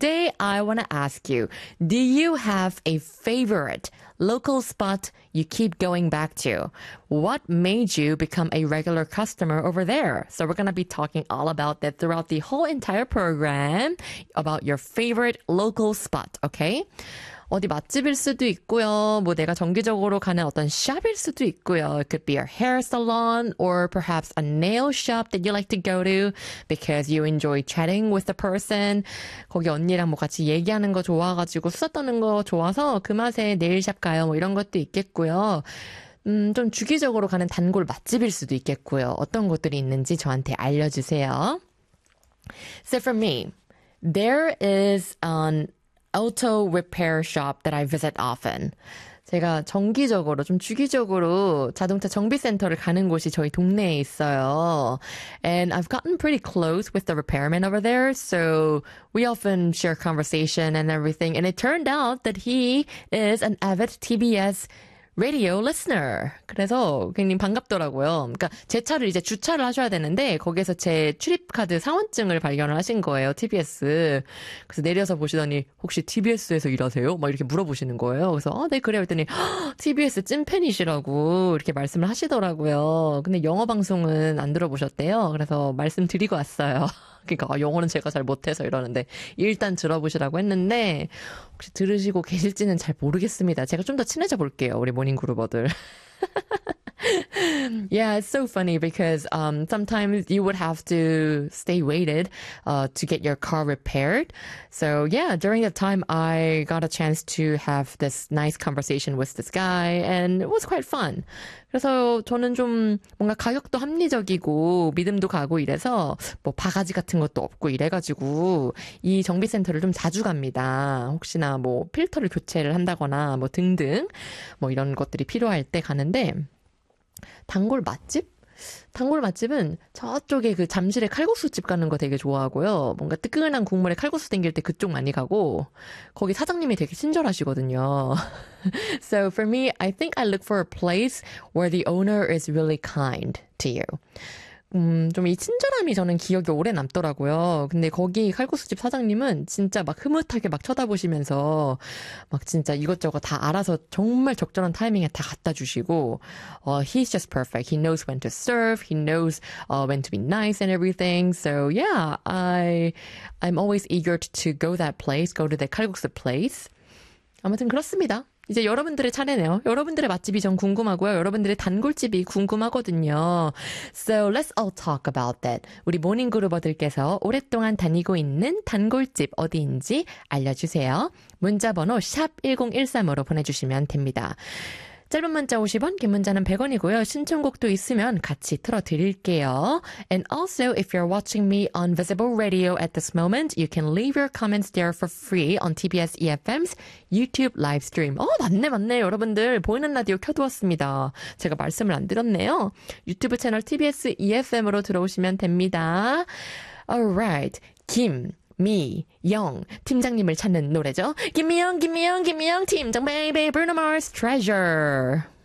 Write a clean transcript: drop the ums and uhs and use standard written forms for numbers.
today I want to ask you, do you have a favorite local spot you keep going back to? What made you become a regular customer over there? So we're going to be talking all about that throughout the whole entire program, about your favorite local spot, okay? 어디 맛집일 수도 있고요. 뭐 내가 정기적으로 가는 어떤 샵일 수도 있고요. It could be a hair salon or perhaps a nail shop that you like to go to because you enjoy chatting with the person. 거기 언니랑 뭐 같이 얘기하는 거 좋아가지고 수다 떠는 거 좋아서 그 맛에 네일샵 가요. 뭐 이런 것도 있겠고요. 좀 주기적으로 가는 단골 맛집일 수도 있겠고요. 어떤 곳들이 있는지 저한테 알려주세요. So for me, there is an auto repair shop that I visit often. 제가 정기적으로, 좀 주기적으로 자동차 정비센터를 가는 곳이 저희 동네에 있어요. And I've gotten pretty close with the repairman over there, so we often share conversation and everything. And it turned out that he is an avid TBS radio listener. 그래서 굉장히 반갑더라고요. 그러니까 제 차를 이제 주차를 하셔야 되는데 거기에서 제 출입카드 사원증을 발견을 하신 거예요. TBS. 그래서 내려서 보시더니 혹시 TBS에서 일하세요? 막 이렇게 물어보시는 거예요. 그래서 네 그래요 했더니 TBS 찐팬이시라고 이렇게 말씀을 하시더라고요. 근데 영어 방송은 안 들어보셨대요. 그래서 말씀드리고 왔어요. 그러니까 영어는 제가 잘 못해서 이러는데 일단 들어보시라고 했는데 혹시 들으시고 계실지는 잘 모르겠습니다. 제가 좀 더 친해져 볼게요. 우리 모닝그루버들. Yeah, it's so funny because sometimes you would have to stay waited to get your car repaired. So yeah, during that time I got a chance to have this nice conversation with this guy and it was quite fun. 그래서 저는 좀 뭔가 가격도 합리적이고 믿음도 가고 이래서 뭐 바가지 같은 것도 없고 이래가지고 이 정비센터를 좀 자주 갑니다. 혹시나 뭐 필터를 교체를 한다거나 뭐 등등 뭐 이런 것들이 필요할 때 가는데 단골 맛집? 단골 맛집은 저쪽에 그 잠실에 칼국수집 가는 거 되게 좋아하고요. 뭔가 뜨끈한 국물에 칼국수 땡길 때 그쪽 많이 가고 거기 사장님이 되게 친절하시거든요. So for me, I think I look for a place where the owner is really kind to you. 좀 이 친절함이 저는 기억에 오래 남더라고요. 근데 거기 칼국수집 사장님은 진짜 막 흐뭇하게 막 쳐다보시면서 막 진짜 이것저것 다 알아서 정말 적절한 타이밍에 다 갖다 주시고 he's just perfect. He knows when to serve. He knows when to be nice and everything. So yeah, I'm always eager to go that place, go to the 칼국수 place. 아무튼 그렇습니다. 이제 여러분들의 차례네요. 여러분들의 맛집이 전 궁금하고요. 여러분들의 단골집이 궁금하거든요. So let's all talk about that. 우리 모닝그루버들께서 오랫동안 다니고 있는 단골집 어디인지 알려주세요. 문자번호 샵 1013으로 보내주시면 됩니다. 짧은 문자 50원, 긴 문자는 100원이고요. 신청곡도 있으면 같이 틀어드릴게요. And also, if you're watching me on Visible Radio at this moment, you can leave your comments there for free on TBS EFM's YouTube live stream. 맞네. 여러분들 보이는 라디오 켜두었습니다. 제가 말씀을 안 드렸네요. 유튜브 채널 TBS EFM으로 들어오시면 됩니다. Alright, 김미영 팀장님을 찾는 노래죠. 김미영 팀장 baby Bruno Mars Treasure.